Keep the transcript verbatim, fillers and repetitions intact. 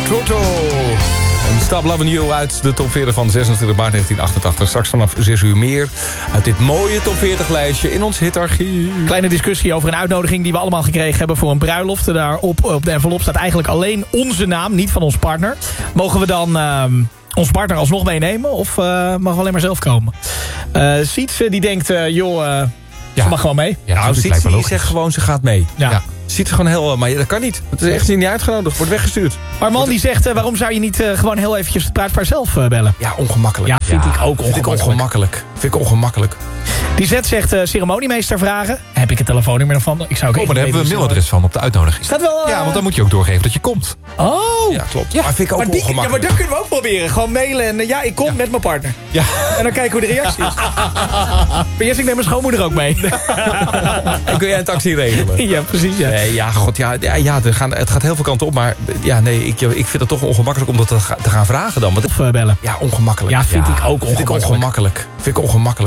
Trotto. En Stop Loving You uit de top veertig van zesentwintig maart negentien achtentachtig. Straks vanaf zes uur meer uit dit mooie top veertig lijstje in ons hitarchief. Kleine discussie over een uitnodiging die we allemaal gekregen hebben voor een bruiloft. Daarop op de envelop staat eigenlijk alleen onze naam, niet van ons partner. Mogen we dan uh, ons partner alsnog meenemen of uh, mogen we alleen maar zelf komen? Uh, Siets die denkt, uh, joh, uh, ja. ze mag gewoon mee. Ja, nou, Siets die zegt gewoon, ze gaat mee. Ja. ja. Ziet er gewoon heel... Maar dat kan niet. Het is echt niet uitgenodigd. Wordt weggestuurd. Armand die zegt... Uh, waarom zou je niet uh, gewoon heel eventjes het bruidspaar zelf uh, bellen? Ja, ongemakkelijk. Ja, vind ja, ik ook ongemakkelijk. Vind ik ongemakkelijk. Vind ik ongemakkelijk. Die zet zegt uh, ceremoniemeester vragen. Heb ik het telefoonnummer ervan? Ik zou ook oh, maar daar hebben we een mailadres van op de uitnodiging. Staat wel... Uh... Ja, want dan moet je ook doorgeven dat je komt. Oh. Ja, klopt. Ja. Maar vind ik ook maar die, ongemakkelijk. Ja, maar dat kunnen we ook proberen. Gewoon mailen en uh, ja, ik kom ja. met mijn partner. Ja. En dan kijken hoe de reactie is. P S, ik neem mijn schoonmoeder ook mee. En kun jij een taxi regelen? Ja, precies. Ja, nee, ja god, ja, ja, ja er gaan, het gaat heel veel kanten op. Maar ja, nee, ik, ik vind het toch ongemakkelijk om dat te, te gaan vragen dan. Want, of uh, bellen. Ja, ongemakkelijk. Ja, vind ja, ik ook ongemakkelijk. Vind ik ongemakkelijk. Vind ik ongemakkelijk.